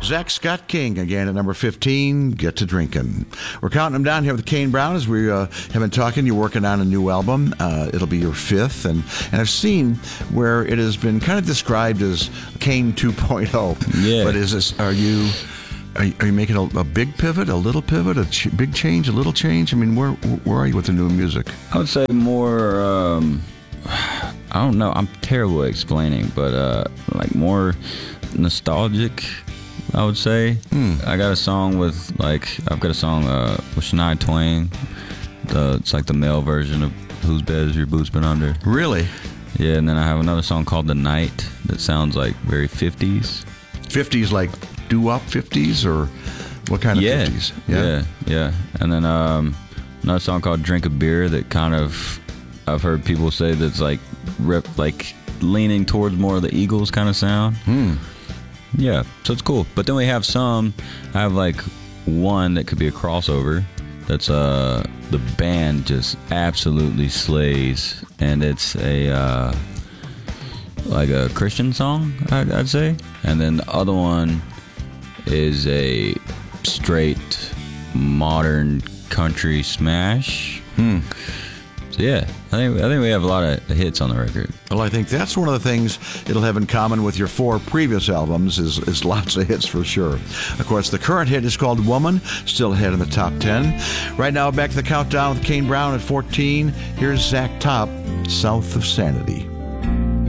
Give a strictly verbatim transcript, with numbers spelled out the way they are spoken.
Zach Scott King again at number fifteen, Get to Drinkin'. We're counting them down here with Kane Brown as we uh, have been talking. You're working on a new album. Uh, it'll be your fifth. And, and I've seen where it has been kind of described as Kane two point oh. Yeah. But is this, are you... Are you, are you making a, a big pivot, a little pivot, a ch- big change, a little change? I mean, where where are you with the new music? I would say more, um, I don't know, I'm terrible at explaining, but uh, like more nostalgic, I would say. Hmm. I got a song with, like, I've got a song uh, with Shania Twain. The, it's like the male version of Whose Bed Is Your Boots Been Under? Really? Yeah, and then I have another song called The Night that sounds like very fifties. fifties like doo-wop fifties or what kind of yeah, fifties? Yeah, yeah, yeah. And then um, another song called Drink a Beer that kind of, I've heard people say that's like rep, like leaning towards more of the Eagles kind of sound. Hmm. Yeah, so it's cool. But then we have some, I have like one that could be a crossover. That's uh the band just absolutely slays, and it's a uh, like a Christian song, I'd, I'd say. And then the other one is a straight modern country smash. Hmm. So yeah, I think I think we have a lot of hits on the record. Well, I think that's one of the things it'll have in common with your four previous albums is, is lots of hits for sure. Of course, the current hit is called Woman, still ahead in the top ten. Right now, back to the countdown with Kane Brown at fourteen. Here's Zach Top, South of Sanity.